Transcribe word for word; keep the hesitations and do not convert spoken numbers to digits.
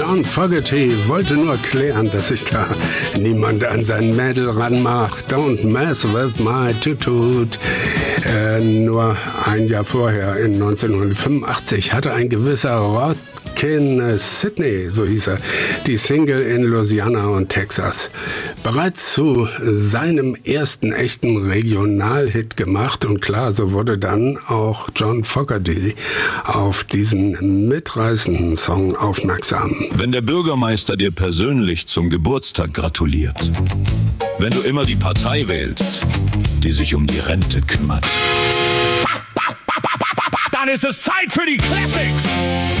John Fogerty wollte nur klären, dass sich da niemand an sein Mädel ranmacht. Don't mess with my Tutut. Äh, nur ein Jahr vorher, in neunzehnhundertfünfundachtzig, hatte ein gewisser Rodkin Sidney, so hieß er, die Single in Louisiana und Texas bereits zu seinem ersten echten Regionalhit gemacht. Und klar, so wurde dann auch John Fogerty auf diesen mitreißenden Song aufmerksam. Wenn der Bürgermeister dir persönlich zum Geburtstag gratuliert, wenn du immer die Partei wählst, die sich um die Rente kümmert, dann ist es Zeit für die Classics!